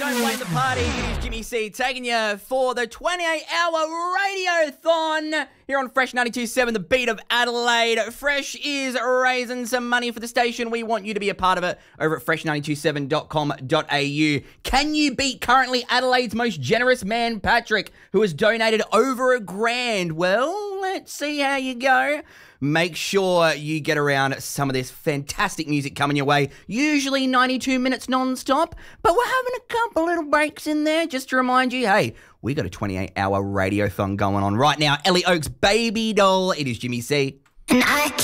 Don't blame the party. It is Jimmy C taking you for the 28-hour radiothon here on Fresh 92.7, the beat of Adelaide. Fresh is raising some money for the station. We want you to be a part of it over at fresh927.com.au. Can you beat currently Adelaide's most generous man, Patrick, who has donated over $1,000? Well, let's see how you go. Make sure you get around some of this fantastic music coming your way. Usually 92 minutes non-stop, but we're having a couple little breaks in there just to remind you, hey, we got a 28-hour radiothon going on right now. Ellie Oak's Baby Doll. It is Jimmy C. And I